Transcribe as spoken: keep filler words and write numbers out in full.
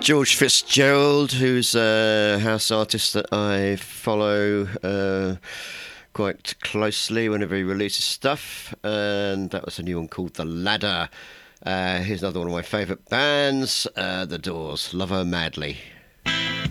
George Fitzgerald, who's a house artist that I follow uh, quite closely whenever he releases stuff, and that was a new one called The Ladder. Uh, here's another one of my favourite bands, uh, The Doors, Love Her Madly.